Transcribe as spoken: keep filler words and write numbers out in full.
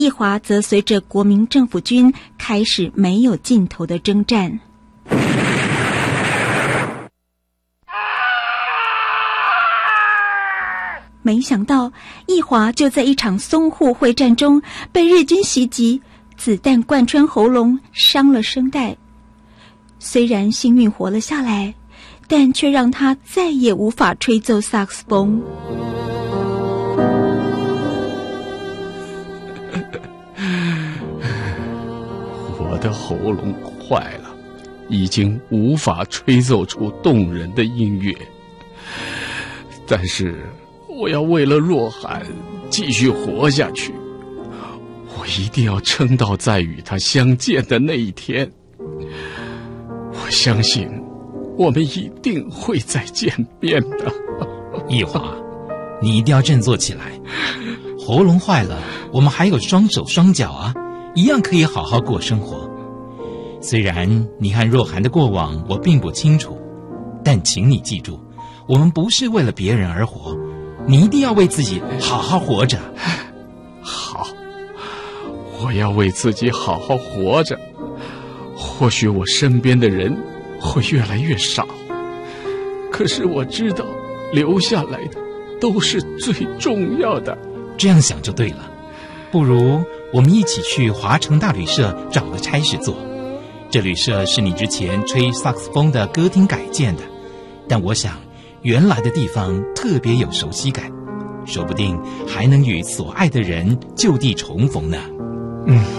义华则随着国民政府军开始没有尽头的征战。没想到义华就在一场淞沪会战中被日军袭击，子弹贯穿喉咙，伤了声带。虽然幸运活了下来，但却让他再也无法吹奏萨克斯风。 我的喉咙坏了，已经无法吹奏出动人的音乐，但是我要为了若涵继续活下去，我一定要撑到再与他相见的那一天。我相信我们一定会再见面的。 义华，你一定要振作起来，喉咙坏了，我们还有双手双脚啊，一样可以好好过生活。虽然你和若涵的过往我并不清楚，但请你记住，我们不是为了别人而活，你一定要为自己好好活着。 好，我要为自己好好活着。或许我身边的人会越来越少，可是我知道留下来的都是最重要的。 这样想就对了，不如我们一起去华城大旅社找个差事做。这旅社是你之前吹萨克斯风的歌厅改建的，但我想原来的地方特别有熟悉感，说不定还能与所爱的人就地重逢呢。 嗯。